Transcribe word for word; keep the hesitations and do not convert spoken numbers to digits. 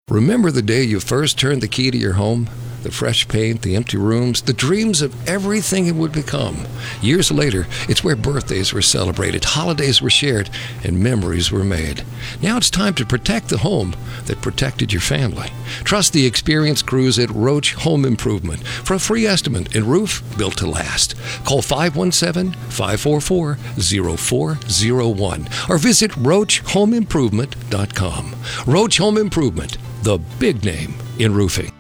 Remember the day you first turned the key to your home? The fresh paint, the empty rooms, the dreams of everything it would become. Years later, it's where birthdays were celebrated, holidays were shared, and memories were made. Now it's time to protect the home that protected your family. Trust the experienced crews at Roach Home Improvement for a free estimate and roof built to last. Call five one seven, five four four, zero four zero one or visit roach home improvement dot com. Roach Home Improvement, the big name in roofing.